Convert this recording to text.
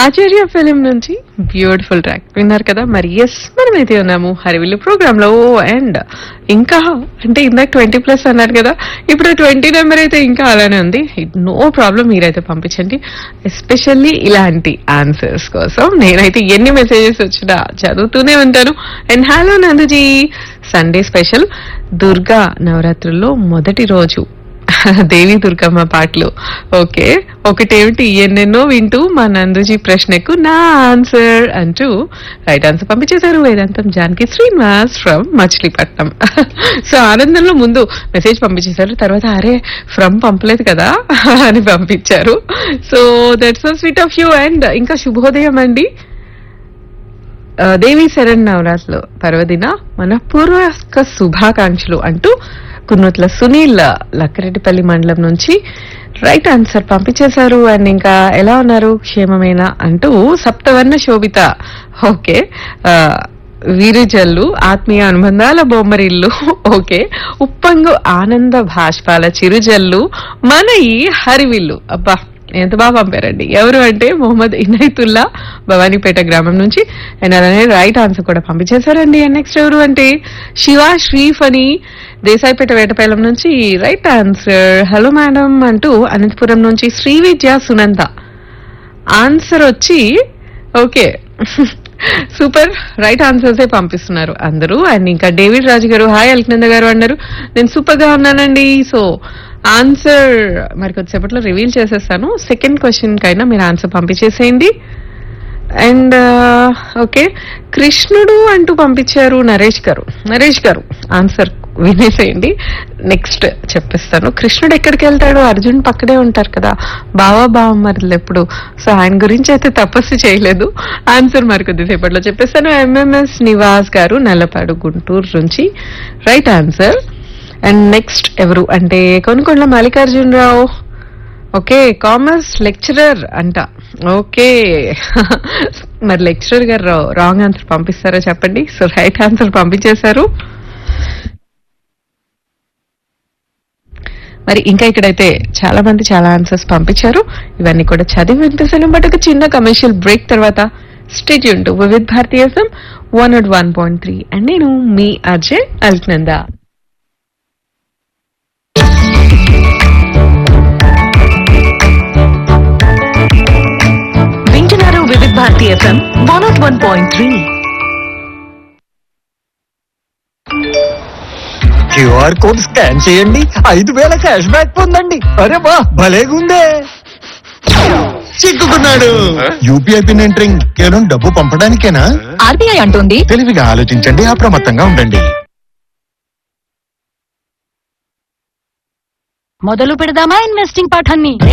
ఆచార్య film నుంచి beautiful track విన్నారు కదా. మరి ఎస్, మనమైతే ఉన్నాము హరివిల్లు ప్రోగ్రామ్ లో. అండ్ ఇంకా అంటే ఇందాక 20+ అన్నారు కదా, ఇప్పుడు 20 నెంబర్ అయితే ఇంకా అలానే ఉంది. నో ప్రాబ్లం, మీరైతే పంపించండి. ఎస్పెషల్లీ ఇలాంటి ఆన్సర్స్ కోసం నేనైతే ఎన్ని మెసేజెస్ వచ్చినా చదువుతూనే ఉంటాను. And hello Nanduji, Sunday special Durga నవరాత్రుల్లో మొదటి రోజు దేవి దుర్గమ్మ పాటలు. ఓకే, ఒకటేమిటి ఎన్నెన్నో వింటూ మా నందుజీ ప్రశ్నకు నా ఆన్సర్ అంటూ రైట్ ఆన్సర్ పంపించేశారు వేదాంతం జానకి శ్రీనివాస్ ఫ్రమ్ మచిలీపట్నం. సో ఆనందంలో ముందు మెసేజ్ పంపించేశారు, తర్వాత అరే ఫ్రమ్ పంపలేదు కదా అని పంపించారు. So that's so sweet of you. And ఇంకా శుభోదయం అండి. దేవి శరణ్ నవరాత్రులు పర్వదిన మనపూర్వక శుభాకాంక్షలు అంటూ కున్నూట్ల సునీల్ లక్కరెడ్డిపల్లి మండలం నుంచి రైట్ ఆన్సర్ పంపించేశారు. అండ్ ఇంకా ఎలా ఉన్నారు, క్షేమమేనా అంటూ సప్తవర్ణ శోభిత. ఓకే, వీరిజల్లు ఆత్మీయ అనుబంధాల బొమ్మరిల్లు. ఓకే, ఉప్పంగు ఆనంద భాష్పాల చిరుజల్లు మన ఈ హరివిల్లు. అబ్బా ఎంత బాగా పంపారండి. ఎవరు అంటే మొహమ్మద్ ఇనైతుల్లా భవానీపేట గ్రామం నుంచి. అండ్ అలానే రైట్ ఆన్సర్ కూడా పంపించేశారండి. అండ్ నెక్స్ట్ ఎవరు అంటే శివ శ్రీఫ్ అని దేశాయిపేట వేటపాలెం నుంచి రైట్ ఆన్సర్. హలో మేడం అంటూ అనంతపురం నుంచి శ్రీ విద్య సునంద ఆన్సర్ వచ్చి ఓకే సూపర్, రైట్ ఆన్సర్సే పంపిస్తున్నారు అందరూ. అండ్ ఇంకా డేవిడ్ రాజు గారు హాయ్ అల్కనంద గారు అన్నారు, నేను సూపర్ గా ఉన్నానండి. సో ఆన్సర్ మరి కొద్దిసేపట్లో రివీల్ చేసేస్తాను. సెకండ్ క్వశ్చన్ కైనా మీరు ఆన్సర్ పంపించేసేయండి. అండ్ ఓకే, కృష్ణుడు అంటూ పంపించారు నరేష్ గారు ఆన్సర్ వినేసేయండి. నెక్స్ట్ చెప్పిస్తాను. కృష్ణుడు ఎక్కడికి వెళ్తాడు, అర్జున్ పక్కనే ఉంటారు కదా, బావమరులు ఎప్పుడు. సో ఆయన గురించి అయితే తపస్సు చేయలేదు. ఆన్సర్ మరి కొద్దిసేపట్లో చెప్పేస్తాను. ఎంఎంఎస్ నివాస్ గారు నల్లపాడు గుంటూరు నుంచి రైట్ ఆన్సర్. అండ్ నెక్స్ట్ ఎవరు అంటే Konukonda Mallikarjunarao. Okay, commerce lecturer అంట. ఓకే మరి లెక్చరర్ గారు రాంగ్ ఆన్సర్ పంపిస్తారా చెప్పండి. సో రైట్ ఆన్సర్ పంపించేశారు. మరి ఇంకా ఇక్కడైతే చాలా మంది చాలా ఆన్సర్స్ పంపించారు. ఇవన్నీ కూడా చదివి వినిపిస్తాను. బట్ ఒక చిన్న కమర్షియల్ బ్రేక్ తర్వాత stay tuned to Vividh Bharati FM 101.3 and నేను మీ అజయ్ అల్కనంద. వింటున్నారు Vividh Bharati FM 101.3. QR code scan చేయండి, 5,000 క్యాష్ బ్యాక్ పొందండి. అరే వా, భలేగుందే. చిక్కుకున్నాడు. యూపీఐ పిన్ ఎంటరింగ్ కేవలం డబ్బు పంపడానికేనా? ఆర్బీఐ అంటోంది తెలివిగా ఆలోచించండి, అప్రమత్తంగా ఉండండి. మొదలు పెడదామా ఇన్వెస్టింగ్ పాఠాన్ని.